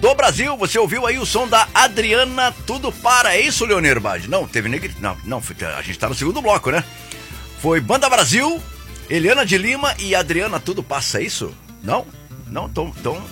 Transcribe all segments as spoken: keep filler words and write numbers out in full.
do Brasil. Você ouviu aí o som da Adriana, Tudo Para. É isso, Leonir Bade? Não, teve negri... Não, não, a gente tá no segundo bloco, né? Foi Banda Brasil, Eliana de Lima e Adriana, Tudo Passa, é isso? Não? Não, tão... tão...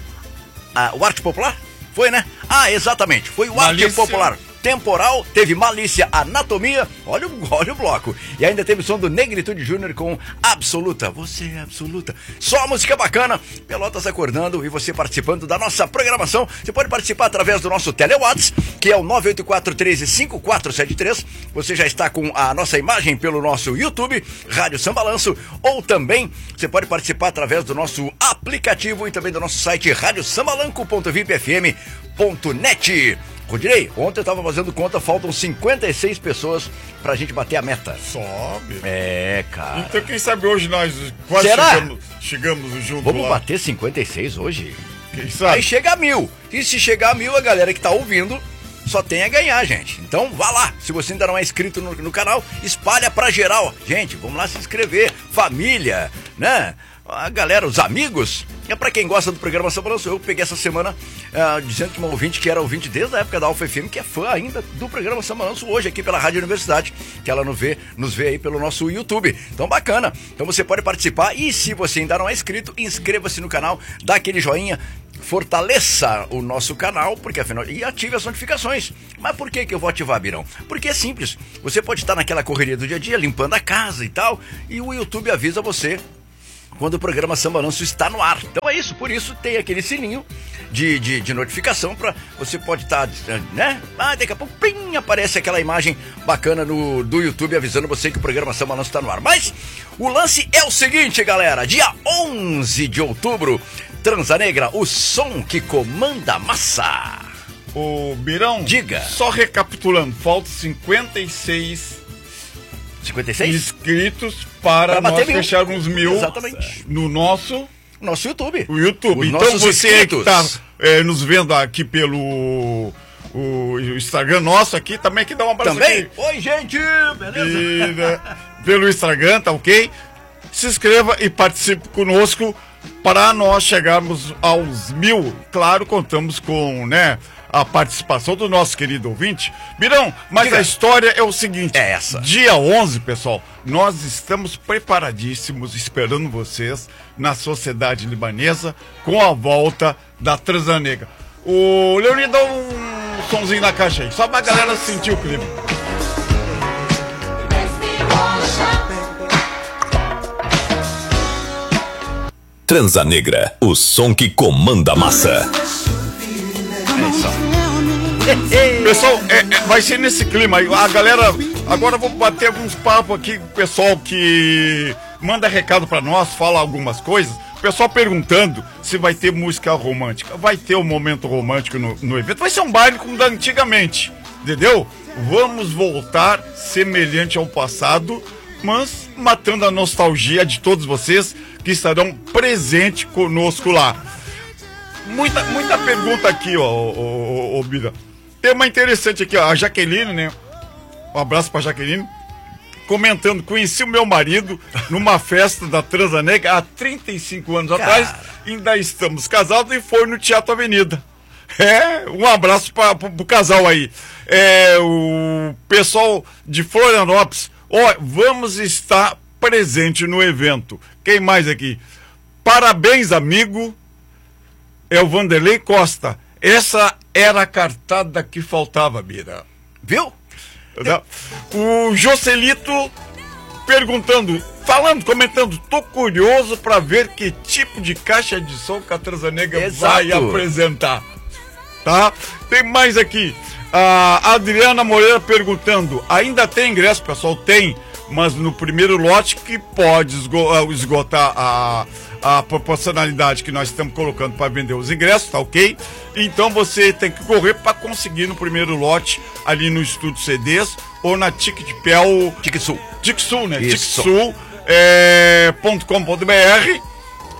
Ah, o Arte Popular? Foi, né? Ah, exatamente, foi o Arte Popular. Temporal, teve Malícia, Anatomia, olha o, olha o bloco. E ainda teve o som do Negritude Júnior com Absoluta, você é absoluta. Só música bacana, Pelotas acordando e você participando da nossa programação. Você pode participar através do nosso Telewhats, que é o nove oito quatro um três cinco quatro sete três. Você já está com a nossa imagem pelo nosso YouTube, Rádio Sambalanço, ou também você pode participar através do nosso aplicativo e também do nosso site rádio sambalanco ponto vip f m ponto net. Rodinei, ontem eu tava fazendo conta, faltam cinquenta e seis pessoas pra gente bater a meta. Sobe. É, cara. Então quem sabe hoje nós quase chegamos, chegamos junto. Vamos lá. bater cinquenta e seis hoje? Quem sabe? Aí chega a mil. E se chegar a mil, a galera que tá ouvindo só tem a ganhar, gente. Então vá lá. Se você ainda não é inscrito no, no canal, espalha pra geral. Gente, vamos lá se inscrever. Família, né? A galera, os amigos. É pra quem gosta do programa Sambalanço. Eu peguei essa semana uh, dizendo que uma ouvinte que era ouvinte desde a época da Alfa F M, que é fã ainda do programa Sambalanço, hoje aqui pela Rádio Universidade, que ela nos vê, nos vê aí pelo nosso YouTube. Então bacana. Então você pode participar e se você ainda não é inscrito, inscreva-se no canal, dá aquele joinha, fortaleça o nosso canal, porque afinal, e ative as notificações. Mas por que que eu vou ativar, Birão? Porque é simples. Você pode estar naquela correria do dia a dia, limpando a casa e tal, e o YouTube avisa você quando o programa Sambalanço está no ar. Então é isso, por isso tem aquele sininho de, de, de notificação para você pode estar, né? Ah, daqui a pouco, pim, aparece aquela imagem bacana no, do YouTube avisando você que o programa Sambalanço está no ar. Mas o lance é o seguinte, galera, dia onze de outubro, Transanegra, o som que comanda a massa. Ô, Birão, diga. Só recapitulando, faltam cinquenta e seis cinquenta e seis inscritos para, para nós fecharmos mil. Exatamente. No nosso nosso YouTube. O YouTube. Os então você inscritos. que está é, nos vendo aqui pelo o Instagram nosso aqui, também que dá um abraço também? Aqui. Oi, gente! Beleza? E, né, pelo Instagram, tá ok? Se inscreva e participe conosco para nós chegarmos aos mil. Claro, contamos com, né, a participação do nosso querido ouvinte. Birão, mas Diga. a história é o seguinte. É essa. Dia onze, pessoal, nós estamos preparadíssimos, esperando vocês na Sociedade Libanesa com a volta da Transanegra. O Leonir, dá um somzinho na caixa aí, só pra galera sentir o clima. Transanegra, o som que comanda a massa. Pessoal, é, é, vai ser nesse clima aí. A galera, agora vou bater alguns papos aqui com o pessoal que manda recado pra nós, fala algumas coisas. O pessoal perguntando se vai ter música romântica. Vai ter um momento romântico no, no evento. Vai ser um baile como da antigamente, entendeu? Vamos voltar semelhante ao passado, mas matando a nostalgia de todos vocês que estarão presentes conosco lá. Muita, muita pergunta aqui, ó, ô, ô, ô, Bira. Tema interessante aqui, ó, a Jaqueline, né? Um abraço pra Jaqueline. Comentando, conheci o meu marido numa festa da Transanegra há trinta e cinco anos Cara. atrás. Ainda estamos casados e foi no Teatro Avenida. É, um abraço pra, pro, pro casal aí. É, o pessoal de Florianópolis, ó, vamos estar presente no evento. Quem mais aqui? Parabéns, amigo. É o Vanderlei Costa. Essa era a cartada que faltava, Bira. Viu? O Joselito perguntando, falando, comentando, tô curioso pra ver que tipo de caixa de som que a Transanegra vai apresentar. Tá? Tem mais aqui. A Adriana Moreira perguntando, ainda tem ingresso, pessoal? Tem, mas no primeiro lote que pode esgotar a... a proporcionalidade que nós estamos colocando para vender os ingressos, tá ok? Então você tem que correr para conseguir no primeiro lote ali no Estúdio C Ds ou na Ticketpel... Ticketsul. Ticketsul, né? Isso. Ticketsul é, ponto com ponto b r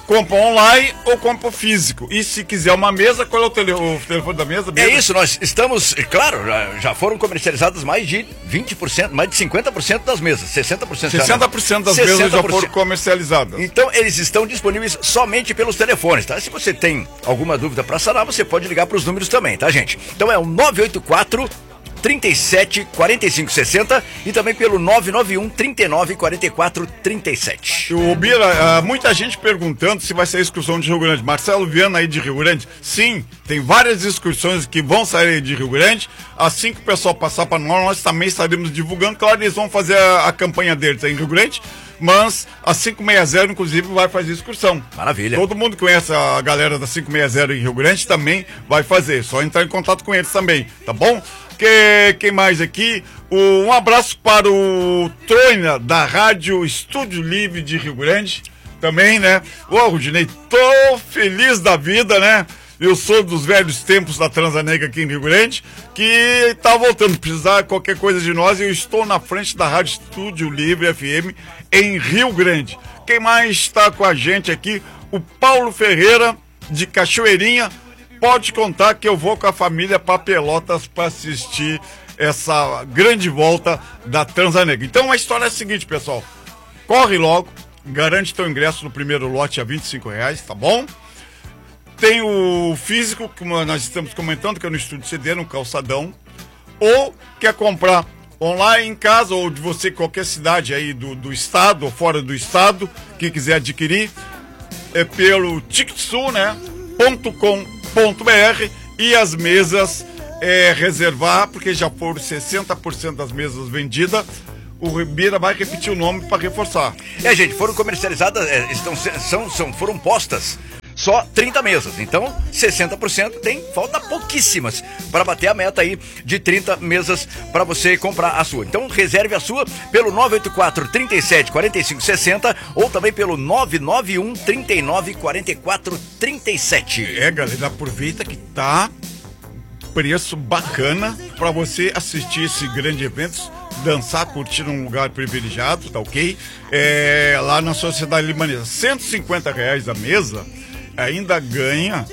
compra online ou compra físico. E se quiser uma mesa, qual é o, tele, o telefone da mesa? É isso, nós estamos, claro, já- já foram comercializadas mais de vinte por cento, mais de cinquenta por cento das mesas, sessenta por cento já- sessenta por cento das mesas já foram comercializadas. Então, eles estão disponíveis somente pelos telefones, tá? Se você tem alguma dúvida para sanar, você pode ligar para os números também, tá, gente? Então é o nove oito quatro, trinta e sete, quarenta e cinco, sessenta e também pelo nove nove um, trinta e nove, quarenta e quatro, trinta e sete. O Bira, muita gente perguntando se vai sair excursão de Rio Grande. Marcelo Viana aí de Rio Grande. Sim, tem várias excursões que vão sair de Rio Grande. Assim que o pessoal passar para nós, nós também estaremos divulgando. Claro, eles vão fazer a, a campanha deles aí em Rio Grande, mas a cinco seis zero, inclusive, vai fazer excursão. Maravilha. Todo mundo conhece a galera da cinco seis zero em Rio Grande, também vai fazer. Só entrar em contato com eles também, tá bom? Que, quem mais aqui? O- um abraço para o Troina, da Rádio Estúdio Livre de Rio Grande. Também, né? Ô, Rudinei, tô feliz da vida, né? Eu sou dos velhos tempos da Transanegra aqui em Rio Grande, que tá voltando. Precisar qualquer coisa de nós, eu estou na frente da Rádio Estúdio Livre F M em Rio Grande. Quem mais está com a gente aqui? O Paulo Ferreira, de Cachoeirinha. Pode contar que eu vou com a família para Pelotas para assistir essa grande volta da Transanegra. Então a história é a seguinte, pessoal. Corre logo, garante teu ingresso no primeiro lote a vinte e cinco reais, tá bom? Tem o físico, que nós estamos comentando, que é no Estúdio C D, no Calçadão. Ou quer comprar online em casa, ou de você, qualquer cidade aí do, do estado, ou fora do estado, que quiser adquirir, é pelo Ticketsul, né? .com.br e as mesas é, reservar, porque já foram sessenta por cento das mesas vendidas. O Ribeira vai repetir o nome para reforçar. É, gente, foram comercializadas, é, estão, são, são, foram postas só trinta mesas, então sessenta por cento, tem, falta pouquíssimas para bater a meta aí de trinta mesas para você comprar a sua. Então reserve a sua pelo nove oito quatro, trinta e sete, quarenta e cinco, sessenta ou também pelo nove nove um, trinta e nove, quarenta e quatro, trinta e sete. É, galera, aproveita que tá preço bacana para você assistir esse grande evento, dançar, curtir num lugar privilegiado, tá ok? É, lá na Sociedade Libanesa, cento e cinquenta reais a mesa, ainda ganha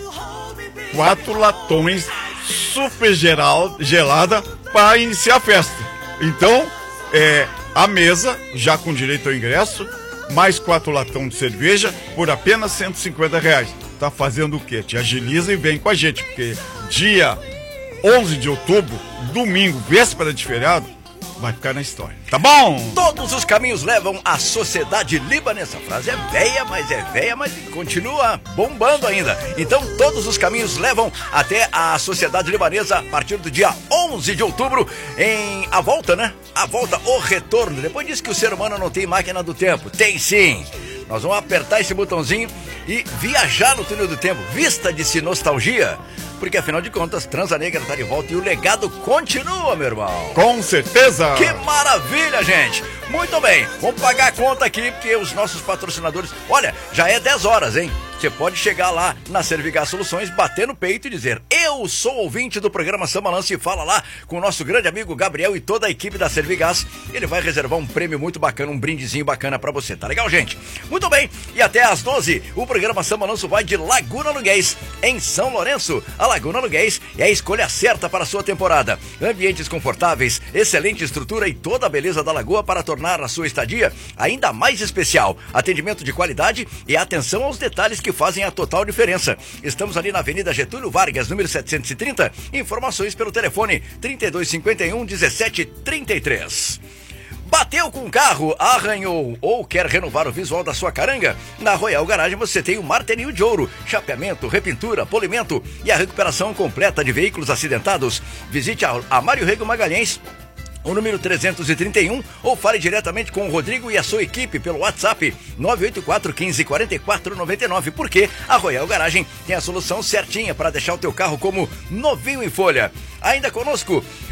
quatro latões super geral, gelada para iniciar a festa. Então, é, a mesa, já com direito ao ingresso, mais quatro latões de cerveja por apenas cento e cinquenta reais. Tá fazendo o quê? Te agiliza e vem com a gente, porque dia onze de outubro, domingo, véspera de feriado, vai ficar na história. Tá bom? Todos os caminhos levam à Sociedade Libanesa. A frase é velha, mas é velha, mas continua bombando ainda. Então, todos os caminhos levam até a Sociedade Libanesa a partir do dia onze de outubro, em a volta, né? A volta, o retorno. Depois diz que o ser humano não tem máquina do tempo. Tem sim. Nós vamos apertar esse botãozinho e viajar no túnel do tempo. Vista de se nostalgia. Porque, afinal de contas, Transanegra tá de volta e o legado continua, meu irmão. Com certeza! Que maravilha, gente! Muito bem, vamos pagar a conta aqui, porque os nossos patrocinadores... Olha, já é dez horas, hein? Você pode chegar lá na Servigás Soluções, bater no peito e dizer: eu sou ouvinte do programa Samalança, e fala lá com o nosso grande amigo Gabriel e toda a equipe da Servigás. Ele vai reservar um prêmio muito bacana, um brindezinho bacana pra você, tá legal, gente? Muito bem, e até às doze, o programa Samalança vai de Laguna Aluguéis, em São Lourenço. A Laguna Aluguéis é a escolha certa para a sua temporada. Ambientes confortáveis, excelente estrutura e toda a beleza da lagoa para tornar a sua estadia ainda mais especial. Atendimento de qualidade e atenção aos detalhes que fazem a total diferença. Estamos ali na Avenida Getúlio Vargas, número setecentos e trinta. Informações pelo telefone trinta e dois cinquenta e um, dezessete trinta e três. Bateu com o carro, arranhou ou quer renovar o visual da sua caranga? Na Royal Garagem você tem o martelinho de ouro, chapeamento, repintura, polimento e a recuperação completa de veículos acidentados. Visite a, a Mário Rego Magalhães, o número trezentos e trinta e um, ou fale diretamente com o Rodrigo e a sua equipe pelo WhatsApp nove oito quatro, quinze, quarenta e quatro, noventa e nove, porque a Royal Garagem tem a solução certinha para deixar o teu carro como novinho em folha. Ainda conosco,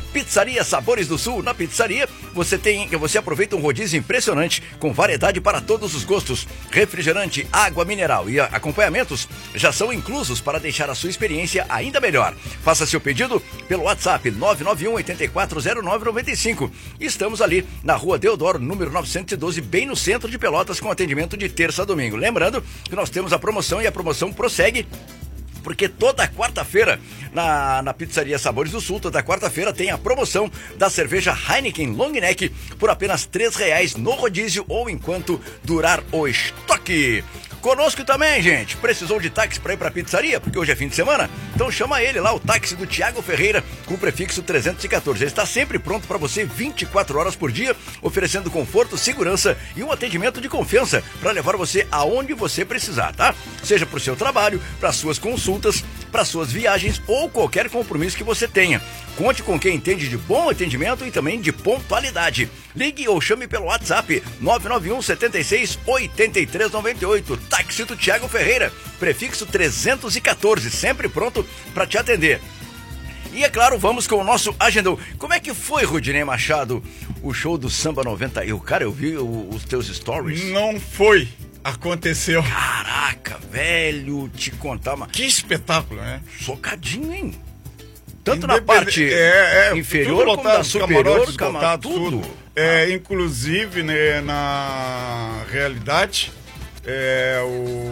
Pizzaria Sabores do Sul. Na pizzaria você tem, você aproveita um rodízio impressionante com variedade para todos os gostos. Refrigerante, água mineral e acompanhamentos já são inclusos para deixar a sua experiência ainda melhor. Faça seu pedido pelo WhatsApp nove nove um, oito quatro zero nove nove cinco. Estamos ali na Rua Deodoro, número novecentos e doze, bem no centro de Pelotas, com atendimento de terça a domingo. Lembrando que nós temos a promoção e a promoção prossegue, porque toda quarta-feira, na, na Pizzaria Sabores do Sul, toda quarta-feira tem a promoção da cerveja Heineken Long Neck por apenas três reais no rodízio ou enquanto durar o estoque. Conosco também, gente. Precisou de táxi para ir para a pizzaria? Porque hoje é fim de semana? Então chama ele lá, o táxi do Tiago Ferreira, com o prefixo trezentos e quatorze. Ele está sempre pronto para você vinte e quatro horas por dia, oferecendo conforto, segurança e um atendimento de confiança para levar você aonde você precisar, tá? Seja para o seu trabalho, para suas consultas, para suas viagens ou qualquer compromisso que você tenha. Conte com quem entende de bom atendimento e também de pontualidade. Ligue ou chame pelo WhatsApp nove nove um, sete seis, oito três nove oito. Táxi do Tiago Ferreira, prefixo trezentos e quatorze, sempre pronto para te atender. E é claro, vamos com o nosso agendão. Como é que foi, Rudinei Machado, o show do Samba noventa? Eu, cara, eu vi o, os teus stories. Não foi. Aconteceu. Caraca, velho, te contar uma... Que espetáculo, né? Socadinho, hein? Tanto na Independ... parte é, é, inferior como na superior, cama, tudo. tudo. É, ah. Inclusive, né, na realidade, é,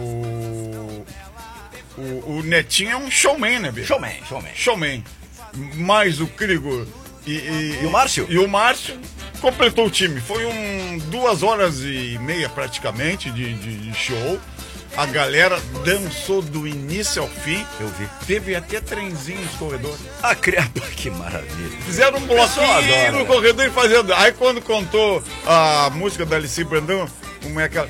o, o, o Netinho é um showman, né, bicho? Showman, showman. Showman. Mas o Krigor e, e, e o Márcio? E o Márcio completou o time. Foi um duas horas e meia praticamente de, de show. A galera dançou do início ao fim. Eu vi. Teve até trenzinho nos corredores. Ah, criado. Que maravilha. Fizeram um bloquinho no corredor e fazendo. Aí quando contou a música da Alice Brandão, como é aquela...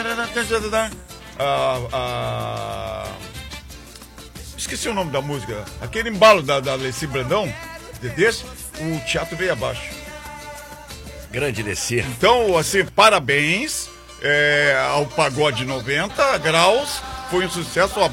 A, a... Esqueci o nome da música. Aquele embalo da, da Alice Brandão, de desse, o teatro veio abaixo. Grande descer. Então, assim, parabéns é, ao Pagode noventa Graus. Foi um sucesso.